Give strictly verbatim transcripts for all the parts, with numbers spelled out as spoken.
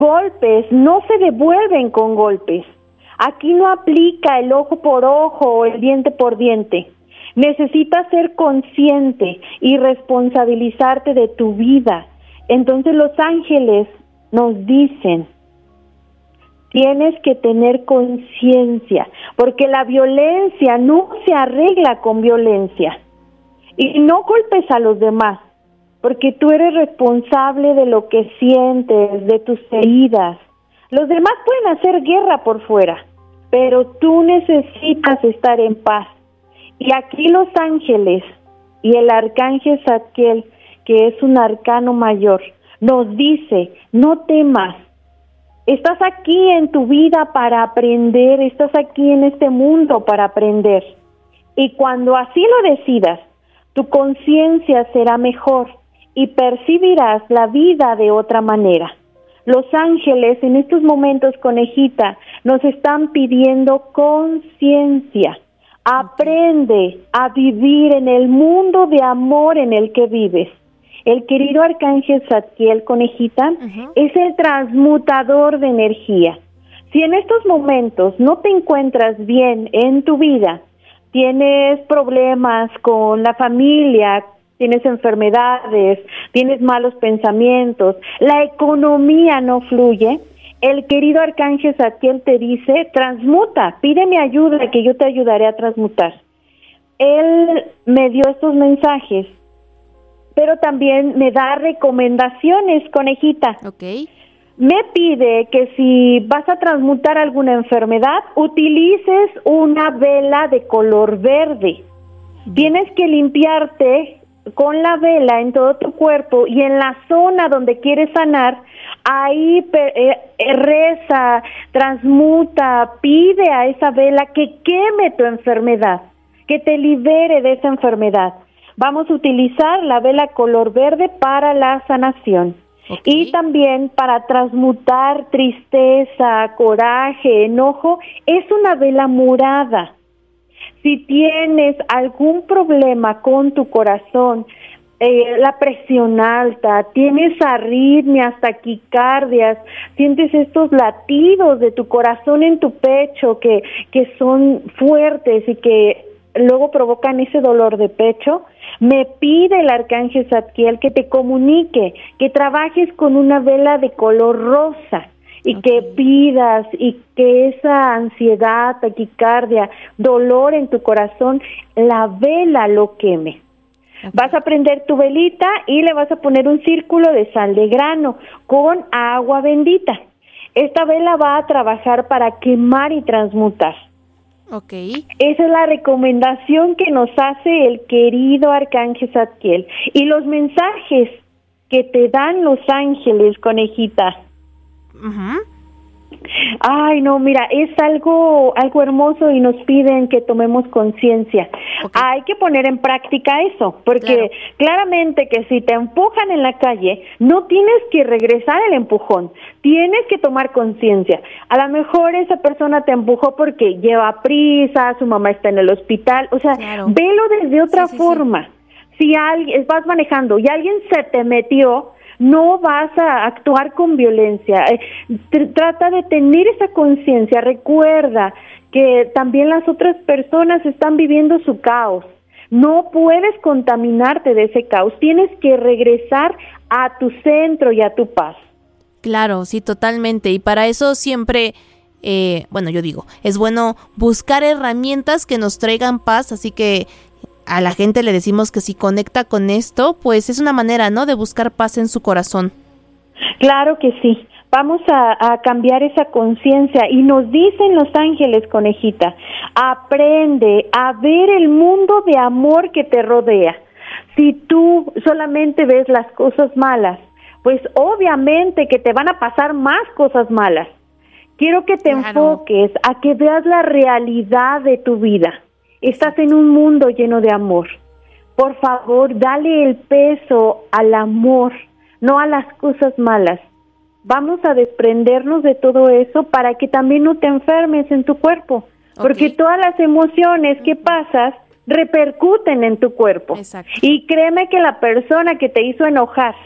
golpes no se devuelven con golpes. Aquí no aplica el ojo por ojo o el diente por diente. Necesitas ser consciente y responsabilizarte de tu vida. Entonces los ángeles nos dicen, tienes que tener conciencia, porque la violencia no se arregla con violencia. Y no golpes a los demás, porque tú eres responsable de lo que sientes, de tus heridas. Los demás pueden hacer guerra por fuera, pero tú necesitas estar en paz. Y aquí los ángeles y el arcángel Zadkiel, que es un arcano mayor, nos dice, no temas. Estás aquí en tu vida para aprender, estás aquí en este mundo para aprender. Y cuando así lo decidas, tu conciencia será mejor y percibirás la vida de otra manera. Los ángeles en estos momentos, conejita, nos están pidiendo conciencia. Aprende a vivir en el mundo de amor en el que vives. El querido arcángel Zadkiel, conejita, uh-huh. es el transmutador de energía. Si en estos momentos no te encuentras bien en tu vida, tienes problemas con la familia, tienes enfermedades, tienes malos pensamientos, la economía no fluye, el querido arcángel Zadkiel te dice, transmuta, pídeme ayuda que yo te ayudaré a transmutar. Él me dio estos mensajes, pero también me da recomendaciones, conejita. Okay. Me pide que si vas a transmutar alguna enfermedad, utilices una vela de color verde. Tienes que limpiarte con la vela en todo tu cuerpo y en la zona donde quieres sanar, ahí eh, reza, transmuta, pide a esa vela que queme tu enfermedad, que te libere de esa enfermedad. Vamos a utilizar la vela color verde para la sanación. Okay. Y también para transmutar tristeza, coraje, enojo, es una vela morada. Si tienes algún problema con tu corazón, eh, la presión alta, tienes arritmias, taquicardias, sientes estos latidos de tu corazón en tu pecho que, que son fuertes y que luego provocan ese dolor de pecho, me pide el arcángel Zadkiel que te comunique, que trabajes con una vela de color rosa y okay. que pidas y que esa ansiedad, taquicardia, dolor en tu corazón, la vela lo queme. Okay. Vas a prender tu velita y le vas a poner un círculo de sal de grano con agua bendita. Esta vela va a trabajar para quemar y transmutar. Okay. Esa es la recomendación que nos hace el querido arcángel Zadkiel. Y los mensajes que te dan los ángeles, conejita. Uh-huh. Ay, no, mira, es algo algo hermoso y nos piden que tomemos conciencia. Okay. Hay que poner en práctica eso, porque claro. claramente que si te empujan en la calle, no tienes que regresar el empujón, tienes que tomar conciencia. A lo mejor esa persona te empujó porque lleva prisa, su mamá está en el hospital, o sea, claro. velo desde otra sí, sí, forma. Sí. Si alguien vas manejando y alguien se te metió, no vas a actuar con violencia. Eh, tr- trata de tener esa conciencia. Recuerda que también las otras personas están viviendo su caos. No puedes contaminarte de ese caos. Tienes que regresar a tu centro y a tu paz. Claro, sí, totalmente. Y para eso siempre, eh, bueno, yo digo, es bueno buscar herramientas que nos traigan paz, así que a la gente le decimos que si conecta con esto, pues es una manera, ¿no?, de buscar paz en su corazón. Claro que sí. Vamos a, a cambiar esa conciencia y nos dicen los ángeles, conejita, aprende a ver el mundo de amor que te rodea. Si tú solamente ves las cosas malas, pues obviamente que te van a pasar más cosas malas. Quiero que te claro. enfoques a que veas la realidad de tu vida. Estás en un mundo lleno de amor. Por favor, dale el peso al amor, no a las cosas malas. Vamos a desprendernos de todo eso para que también no te enfermes en tu cuerpo. Okay. Porque todas las emociones que pasas repercuten en tu cuerpo. Exacto. Y créeme que la persona que te hizo enojar,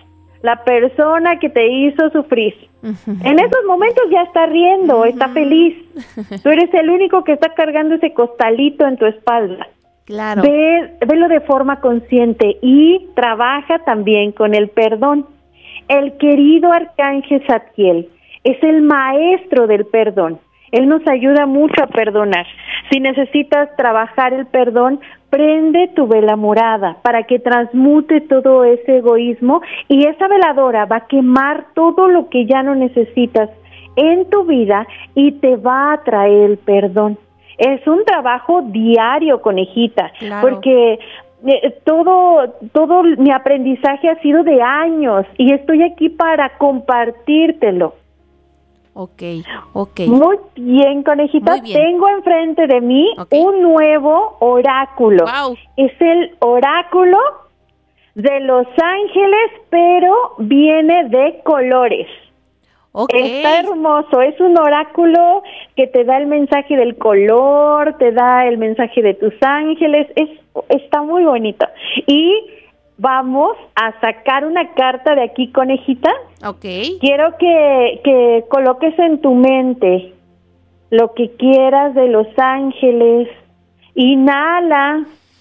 la persona que te hizo sufrir. Uh-huh. En esos momentos ya está riendo, uh-huh. está feliz. Tú eres el único que está cargando ese costalito en tu espalda. Claro. Ve, velo de forma consciente y trabaja también con el perdón. El querido Arcángel Zadkiel es el maestro del perdón. Él nos ayuda mucho a perdonar. Si necesitas trabajar el perdón, prende tu vela morada para que transmute todo ese egoísmo y esa veladora va a quemar todo lo que ya no necesitas en tu vida y te va a traer el perdón. Es un trabajo diario, conejita, claro. porque eh, todo, todo mi aprendizaje ha sido de años y estoy aquí para compartírtelo. Ok, ok. Muy bien, conejita. Muy bien. Tengo enfrente de mí okay. un nuevo oráculo. Wow. Es el oráculo de Los Ángeles, pero viene de colores. Okay. Está hermoso. Es un oráculo que te da el mensaje del color, te da el mensaje de tus ángeles. Es, está muy bonito. Y vamos a sacar una carta de aquí, conejita. Okay. Quiero que, que coloques en tu mente lo que quieras de Los Ángeles. Inhala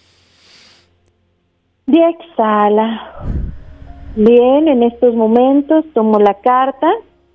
y exhala. Bien, en estos momentos tomo la carta.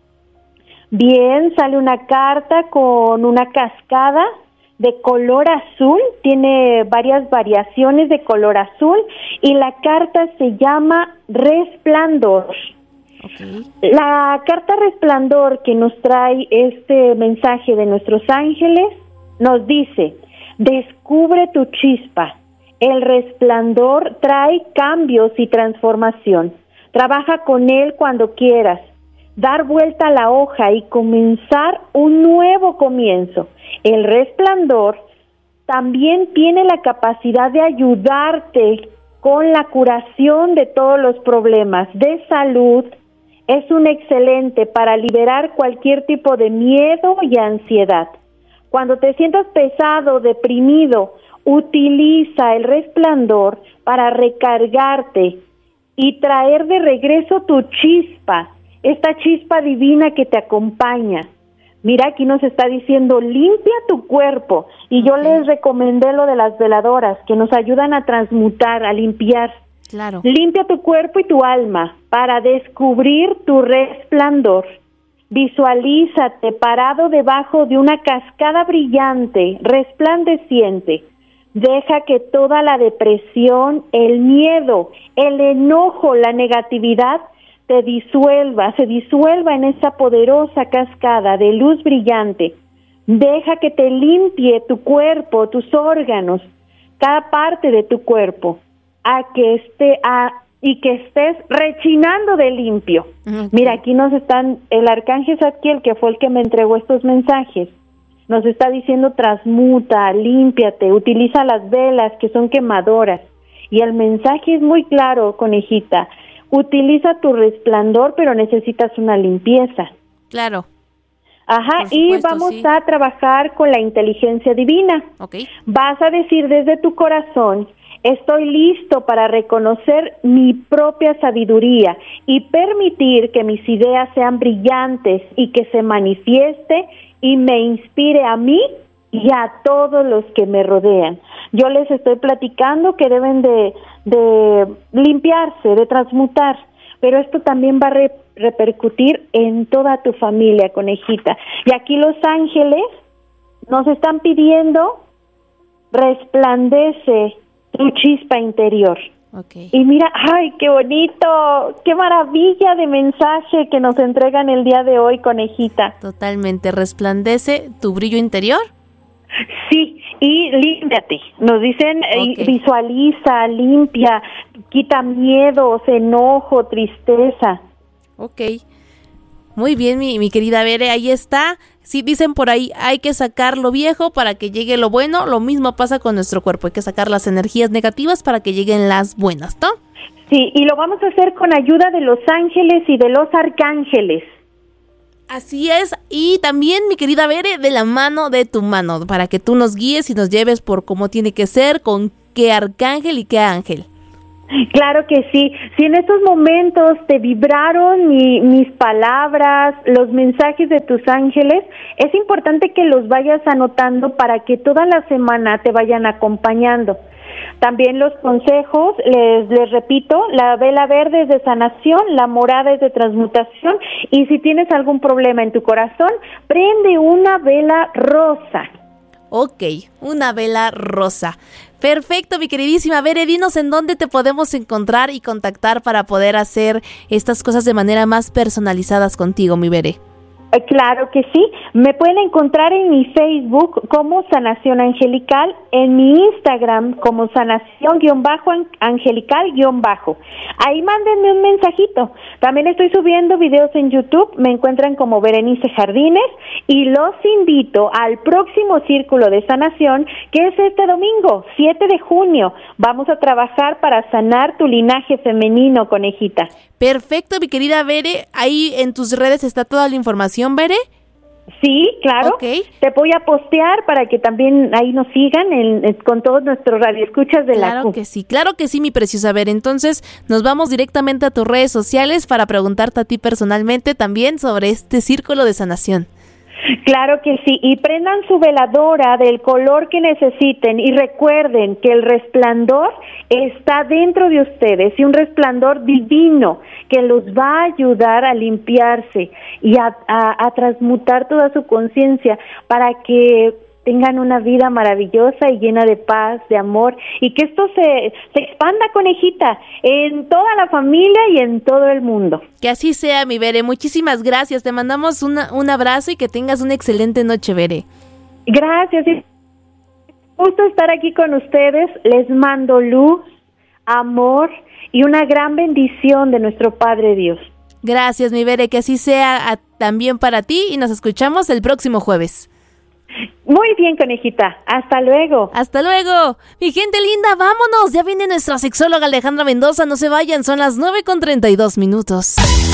Bien, sale una carta con una cascada de color azul, tiene varias variaciones de color azul y la carta se llama Resplandor. Okay. La carta Resplandor que nos trae este mensaje de nuestros ángeles nos dice: descubre tu chispa. El resplandor trae cambios y transformación. Trabaja con él cuando quieras. Dar vuelta a la hoja y comenzar un nuevo comienzo. El resplandor también tiene la capacidad de ayudarte con la curación de todos los problemas de salud. Es un excelente para liberar cualquier tipo de miedo y ansiedad. Cuando te sientas pesado, deprimido, utiliza el resplandor para recargarte y traer de regreso tu chispa. Esta chispa divina que te acompaña. Mira, aquí nos está diciendo, limpia tu cuerpo. Y okay. yo les recomendé lo de las veladoras, que nos ayudan a transmutar, a limpiar. Claro. Limpia tu cuerpo y tu alma para descubrir tu resplandor. Visualízate parado debajo de una cascada brillante, resplandeciente. Deja que toda la depresión, el miedo, el enojo, la negatividad te disuelva, se disuelva en esa poderosa cascada de luz brillante. Deja que te limpie tu cuerpo, tus órganos, cada parte de tu cuerpo, a que esté a, y que estés rechinando de limpio. Okay. Mira, aquí nos están, el Arcángel Zadkiel, que fue el que me entregó estos mensajes, nos está diciendo transmuta, límpiate, utiliza las velas que son quemadoras. Y el mensaje es muy claro, conejita. Utiliza tu resplandor, pero necesitas una limpieza. Claro. Ajá, supuesto, y vamos sí. a trabajar con la inteligencia divina. Okay. Vas a decir desde tu corazón: estoy listo para reconocer mi propia sabiduría y permitir que mis ideas sean brillantes y que se manifieste y me inspire a mí y a todos los que me rodean. Yo les estoy platicando que deben de, de limpiarse, de transmutar, pero esto también va a re, repercutir en toda tu familia, conejita. Y aquí los ángeles nos están pidiendo: resplandece tu chispa interior. Okay. Y mira, ¡ay, qué bonito! ¡Qué maravilla de mensaje que nos entregan el día de hoy, conejita! Totalmente. ¿Resplandece tu brillo interior? Sí, y límpiate. Nos dicen, okay. eh, visualiza, limpia, quita miedos, enojo, tristeza. Ok. Muy bien, mi, mi querida Bere, ahí está. Sí, dicen por ahí, hay que sacar lo viejo para que llegue lo bueno. Lo mismo pasa con nuestro cuerpo. Hay que sacar las energías negativas para que lleguen las buenas, ¿no? Sí, y lo vamos a hacer con ayuda de los ángeles y de los arcángeles. Así es, y también, mi querida Bere, de la mano de tu mano, para que tú nos guíes y nos lleves por cómo tiene que ser, con qué arcángel y qué ángel. Claro que sí. Si en estos momentos te vibraron mi, mis palabras, los mensajes de tus ángeles, es importante que los vayas anotando para que toda la semana te vayan acompañando. También los consejos, les, les repito, la vela verde es de sanación, la morada es de transmutación, y si tienes algún problema en tu corazón, prende una vela rosa. Ok, una vela rosa. Perfecto, mi queridísima Bere, dinos en dónde te podemos encontrar y contactar para poder hacer estas cosas de manera más personalizadas contigo, mi Bere. Eh, Claro que sí, me pueden encontrar en mi Facebook como Sanación Angelical, en mi Instagram como Sanación-Angelical-Bajo. Ahí mándenme un mensajito. También estoy subiendo videos en YouTube, me encuentran como Berenice Jardines, y los invito al próximo Círculo de Sanación, que es este domingo, siete de junio. Vamos a trabajar para sanar tu linaje femenino, conejita. Perfecto, mi querida Bere, ahí en tus redes está toda la información, Bere. Sí, claro. Okay. Te voy a postear para que también ahí nos sigan en, en, con todos nuestros radioescuchas de claro la Q. que sí, claro que sí, mi preciosa Bere. Entonces nos vamos directamente a tus redes sociales para preguntarte a ti personalmente también sobre este círculo de sanación. Claro que sí, y prendan su veladora del color que necesiten y recuerden que el resplandor está dentro de ustedes, y un resplandor divino que los va a ayudar a limpiarse y a, a, a transmutar toda su conciencia para que tengan una vida maravillosa y llena de paz, de amor, y que esto se, se expanda, conejita, en toda la familia y en todo el mundo. Que así sea, mi Bere. Muchísimas gracias. Te mandamos una, un abrazo y que tengas una excelente noche, Bere. Gracias. Es un gusto estar aquí con ustedes. Les mando luz, amor y una gran bendición de nuestro Padre Dios. Gracias, mi Bere. Que así sea a, también para ti, y nos escuchamos el próximo jueves. Muy bien, conejita. Hasta luego. Hasta luego. Mi gente linda, vámonos. Ya viene nuestra sexóloga Alejandra Mendoza. No se vayan, son las nueve con treinta y dos minutos.